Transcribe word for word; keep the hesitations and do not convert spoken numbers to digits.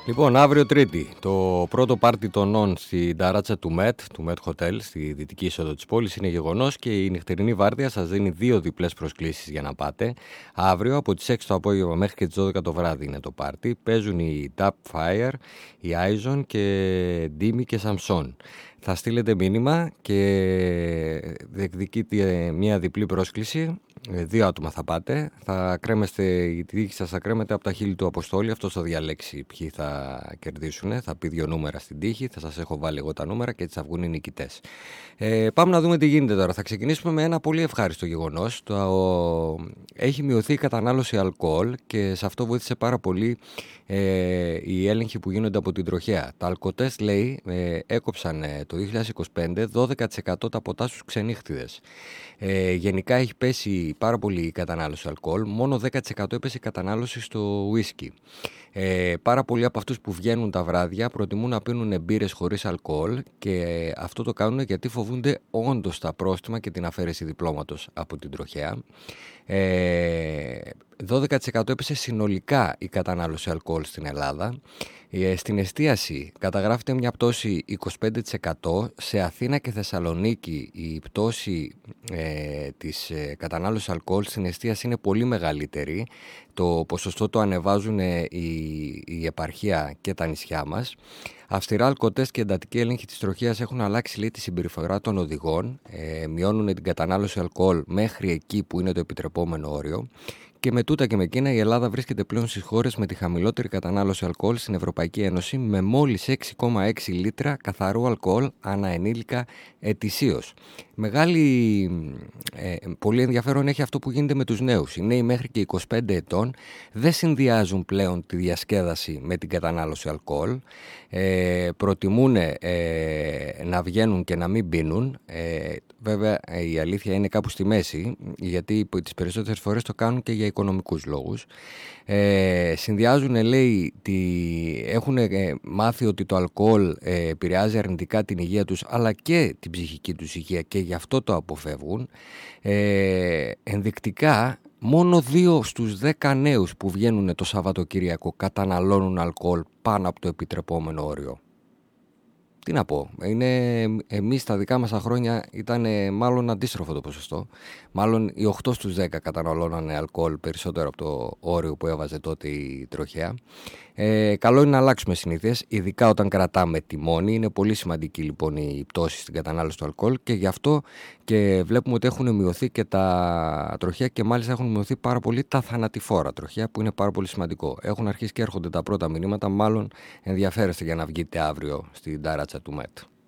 Λοιπόν, αύριο Τρίτη, το πρώτο πάρτι των νόν στην ταράτσα του ΜΕΤ, του ΜΕΤ Hotel, στη δυτική είσοδο της πόλης, είναι γεγονός και η νυχτερινή βάρδια σας δίνει δύο διπλές προσκλήσεις για να πάτε. Αύριο από τις έξι το απόγευμα μέχρι και τις δώδεκα το βράδυ είναι το πάρτι. Παίζουν οι Tap Fire, οι Aizon και Dimi και Samson. Θα στείλετε μήνυμα και διεκδικείτε μια διπλή πρόσκληση. Δύο άτομα θα πάτε. Θα κρέμεστε, η τύχη σας θα κρέμεται από τα χείλη του Αποστόλη. Αυτό θα διαλέξει ποιοι θα κερδίσουν. Θα πει δύο νούμερα στην τύχη. Θα σας έχω βάλει εγώ τα νούμερα και έτσι θα βγουν οι νικητές. Ε, πάμε να δούμε τι γίνεται τώρα. Θα ξεκινήσουμε με ένα πολύ ευχάριστο γεγονός. Το, ο, έχει μειωθεί η κατανάλωση αλκοόλ και σε αυτό βοήθησε πάρα πολύ ε, οι έλεγχοι που γίνονται από την τροχέα. Τα αλκοτέστ, λέει, ε, έκοψαν ε, το δύο χιλιάδες είκοσι πέντε δώδεκα τοις εκατό τα ποτά στους ξενύχτιδες. Ε, γενικά έχει πέσει πάρα πολύ η κατανάλωση αλκοόλ, μόνο δέκα τοις εκατό έπεσε η κατανάλωση στο ουίσκι. Ε, πάρα πολλοί από αυτούς που βγαίνουν τα βράδια προτιμούν να πίνουν μπύρες χωρίς αλκοόλ και αυτό το κάνουν γιατί φοβούνται όντως τα πρόστιμα και την αφαίρεση διπλώματος από την τροχέα. Ε, δώδεκα τοις εκατό έπεσε συνολικά η κατανάλωση αλκοόλ στην Ελλάδα. Ε, στην εστίαση καταγράφεται μια πτώση είκοσι πέντε τοις εκατό. Σε Αθήνα και Θεσσαλονίκη η πτώση ε, της ε, κατανάλωσης αλκοόλ στην εστίαση είναι πολύ μεγαλύτερη. Το ποσοστό το ανεβάζουν ε, η, η επαρχία και τα νησιά μας. Αυστηρά αλκοτέστ και εντατική έλεγχη της τροχέας έχουν αλλάξει, λέει, τη συμπεριφορά των οδηγών. Ε, μειώνουν την κατανάλωση αλκοόλ μέχρι εκεί που είναι το επιτρεπόμενο όριο. Και με τούτα και με εκείνα η Ελλάδα βρίσκεται πλέον στις χώρες με τη χαμηλότερη κατανάλωση αλκοόλ στην Ευρωπαϊκή Ένωση, με μόλις έξι κόμμα έξι λίτρα καθαρού αλκοόλ ανά ενήλικα ετησίως. Μεγάλη, ε, πολύ ενδιαφέρον έχει αυτό που γίνεται με τους νέους. Οι νέοι μέχρι και είκοσι πέντε ετών δεν συνδυάζουν πλέον τη διασκέδαση με την κατανάλωση αλκοόλ. Ε, προτιμούν ε, να βγαίνουν και να μην πίνουν. Ε, βέβαια η αλήθεια είναι κάπου στη μέση, γιατί τις περισσότερες φορές το κάνουν και για οικονομικούς λόγους. Ε, συνδυάζουν, λέει, τη, έχουν ε, μάθει ότι το αλκοόλ ε, επηρεάζει αρνητικά την υγεία τους αλλά και την ψυχική τους υγεία και γι' αυτό το αποφεύγουν. Ε, ενδεικτικά μόνο δύο στους δέκα νέους που βγαίνουν το Σαββατοκύριακο καταναλώνουν αλκοόλ πάνω από το επιτρεπόμενο όριο. Τι να πω, είναι, εμείς στα δικά μας τα χρόνια ήταν ε, μάλλον αντίστροφο το ποσοστό. Μάλλον οι οκτώ στους δέκα καταναλώνανε αλκοόλ περισσότερο από το όριο που έβαζε τότε η τροχέα. Ε, καλό είναι να αλλάξουμε συνήθειες, ειδικά όταν κρατάμε τιμόνι. Είναι πολύ σημαντική λοιπόν η πτώση στην κατανάλωση του αλκοόλ και γι' αυτό και βλέπουμε ότι έχουν μειωθεί και τα τροχέα και μάλιστα έχουν μειωθεί πάρα πολύ τα θανατηφόρα τροχέα, που είναι πάρα πολύ σημαντικό. Έχουν αρχίσει και έρχονται τα πρώτα μηνύματα, μάλλον ενδιαφέρεστε για να βγείτε αύριο στην ταράτσα του ΜΕΤ.